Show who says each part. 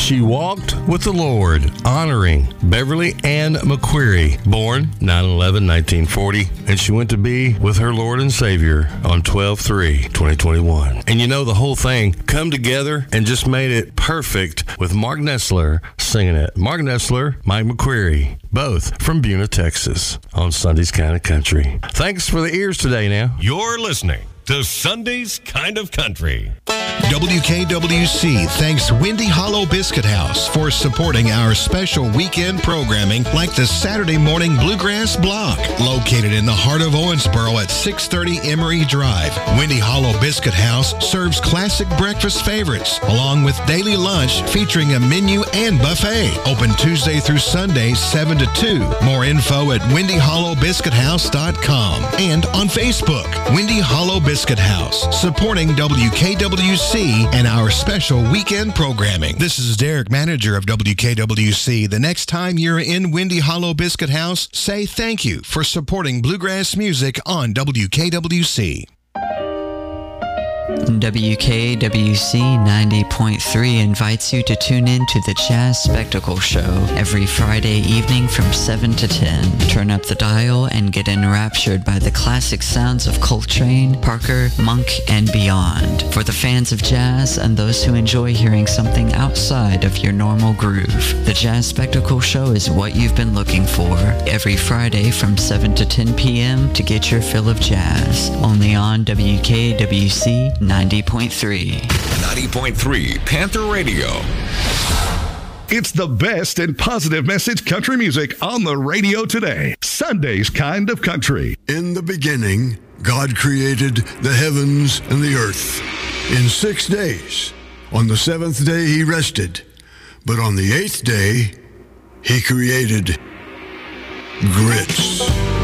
Speaker 1: She walked with the Lord, honoring Beverly Ann McQuarrie, born 9/11/1940, and she went to be with her Lord and Savior on 12/3/2021. And you know, the whole thing come together and just made it perfect with Mark Nessler singing it. Mark Nessler, Mike McQuarrie, both from Buna, Texas, on Sunday's Kind of Country. Thanks for the ears today now.
Speaker 2: You're listening to Sunday's Kind of Country.
Speaker 3: WKWC thanks Windy Hollow Biscuit House for supporting our special weekend programming like the Saturday Morning Bluegrass Block. Located in the heart of Owensboro at 630 Emery Drive, Windy Hollow Biscuit House serves classic breakfast favorites along with daily lunch featuring a menu and buffet. Open Tuesday through Sunday, 7 to 2. More info at windyhollowbiscuithouse.com and on Facebook, Windy Hollow Biscuit House, supporting WKWC and our special weekend programming. This is Derek, manager of WKWC. The next time you're in Windy Hollow Biscuit House, say thank you for supporting bluegrass music on WKWC.
Speaker 4: WKWC 90.3 invites you to tune in to the Jazz Spectacle Show every Friday evening from 7 to 10. Turn up the dial and get enraptured by the classic sounds of Coltrane, Parker, Monk, and beyond. For the fans of jazz and those who enjoy hearing something outside of your normal groove, the Jazz Spectacle Show is what you've been looking for. Every Friday from 7 to 10 p.m. to get your fill of jazz. Only on WKWC 90.3.
Speaker 2: 90.3 Panther Radio.
Speaker 5: It's the best and positive message country music on the radio today. Sunday's Kind of Country.
Speaker 6: In the beginning, God created the heavens and the earth in 6 days. On the seventh day, he rested. But on the eighth day, he created grits.